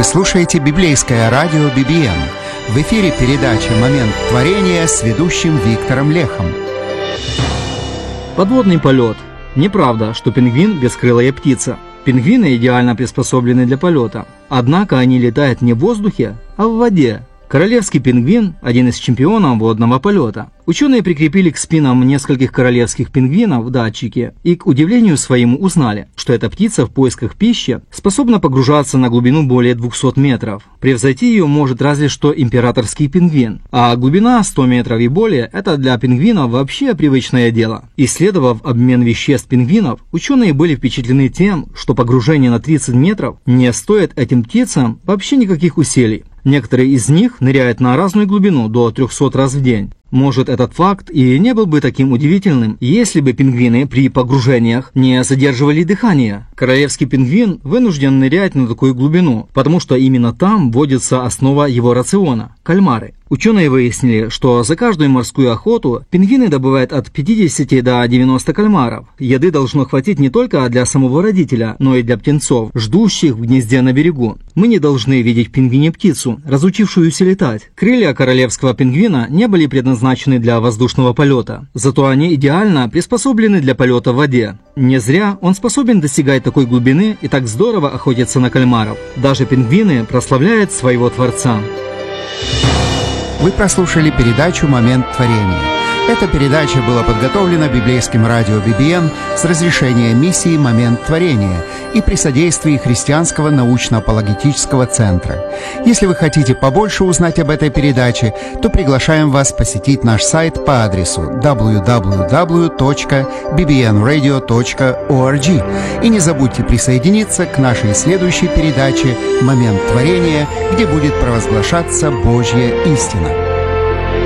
Вы слушаете библейское радио BBN. В эфире передача «Момент творения» с ведущим Виктором Лехом. Подводный полет. Неправда, что пингвин – бескрылая птица. Пингвины идеально приспособлены для полета. Однако они летают не в воздухе, а в воде. Королевский пингвин – один из чемпионов водного полета. Ученые прикрепили к спинам нескольких королевских пингвинов датчики и, к удивлению своему, узнали, что эта птица в поисках пищи способна погружаться на глубину более 200 метров. Превзойти ее может разве что императорский пингвин. А глубина 100 метров и более – это для пингвинов вообще привычное дело. Исследовав обмен веществ пингвинов, ученые были впечатлены тем, что погружение на 30 метров не стоит этим птицам вообще никаких усилий. Некоторые из них ныряют на разную глубину до 300 раз в день. Может, этот факт и не был бы таким удивительным, если бы пингвины при погружениях не задерживали дыхание. Королевский пингвин вынужден нырять на такую глубину, потому что именно там водится основа его рациона – кальмары. Ученые выяснили, что за каждую морскую охоту пингвины добывают от 50 до 90 кальмаров. Еды должно хватить не только для самого родителя, но и для птенцов, ждущих в гнезде на берегу. Мы не должны видеть в пингвине птицу, разучившуюся летать. Крылья королевского пингвина не были предназначены для воздушного полета, зато они идеально приспособлены для полета в воде. Не зря он способен достигать такой глубины и так здорово охотиться на кальмаров. Даже пингвины прославляют своего творца. Вы прослушали передачу «Момент творения». Эта передача была подготовлена библейским радио BBN с разрешения миссии «Момент творения» и при содействии Христианского научно-апологетического центра. Если вы хотите побольше узнать об этой передаче, то приглашаем вас посетить наш сайт по адресу www.bbnradio.org. И не забудьте присоединиться к нашей следующей передаче «Момент творения», где будет провозглашаться Божья истина.